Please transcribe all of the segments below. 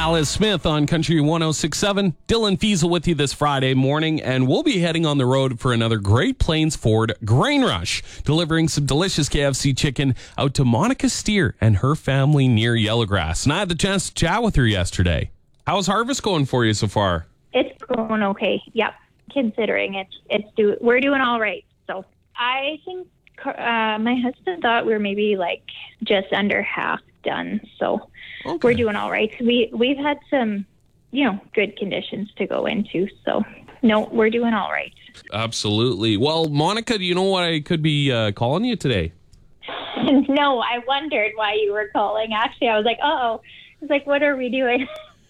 Alice Smith on Country 106.7. Dylan Fiesel with you this Friday morning, and we'll be heading on the road for another Great Plains Ford Grain Rush, delivering some delicious KFC chicken out to Monica Steer and her family near Yellowgrass. And I had the chance to chat with her yesterday. How's harvest going for you so far? It's going okay. Yep. Considering we're doing all right. So I think my husband thought we were maybe like just under half done. So we're doing all right. We've had some, good conditions to go into. So no, we're doing all right. Absolutely. Well, Monica, do you know what I could be calling you today? No, I wondered why you were calling. Actually, I was like, I was like, what are we doing?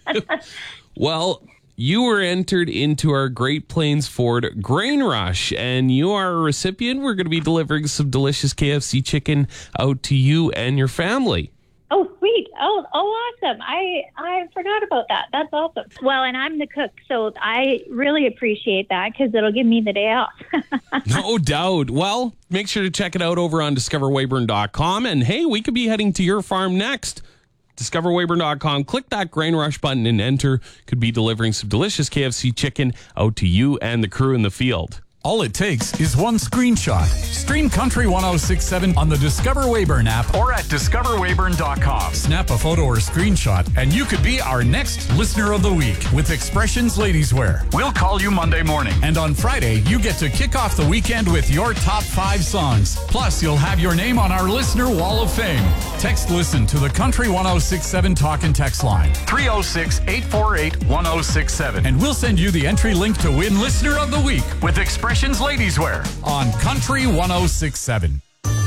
Well, you were entered into our Great Plains Ford Grain Rush, and you are a recipient. We're going to be delivering some delicious KFC chicken out to you and your family. Oh, sweet. Oh, awesome. I forgot about that. That's awesome. Well, and I'm the cook, so I really appreciate that because it'll give me the day off. No doubt. Well, make sure to check it out over on discoverweyburn.com. And hey, we could be heading to your farm next. DiscoverWeyburn.com. Click that Grain Rush button and enter. Could be delivering some delicious KFC chicken out to you and the crew in the field. All it takes is one screenshot. Stream Country 106.7 on the Discover Weyburn app or at discoverweyburn.com. Snap a photo or screenshot, and you could be our next Listener of the Week with Expressions Ladies Wear. We'll call you Monday morning. And on Friday, you get to kick off the weekend with your top 5 songs. Plus, you'll have your name on our Listener Wall of Fame. Text Listen to the Country 106.7 talk and text line. 306-848-1067. And we'll send you the entry link to win Listener of the Week with Expressions Ladies Wear on Country 106.7.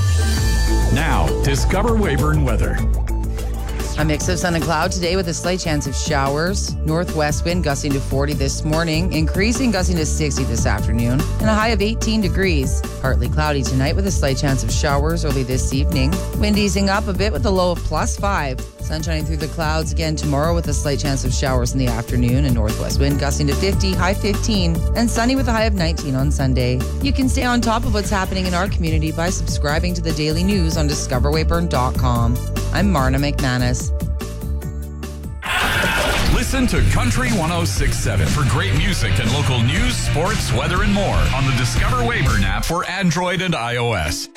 Now, Discover Weyburn weather. A mix of sun and cloud today with a slight chance of showers. Northwest wind gusting to 40 this morning, increasing gusting to 60 this afternoon, and a high of 18 degrees. Partly cloudy tonight with a slight chance of showers early this evening. Wind easing up a bit with a low of +5. Sun shining through the clouds again tomorrow with a slight chance of showers in the afternoon, and northwest wind gusting to 50, high 15, and sunny with a high of 19 on Sunday. You can stay on top of what's happening in our community by subscribing to the daily news on discoverweyburn.com. I'm Marna McManus. Listen to Country 106.7 for great music and local news, sports, weather, and more on the Discover Weyburn app for Android and iOS.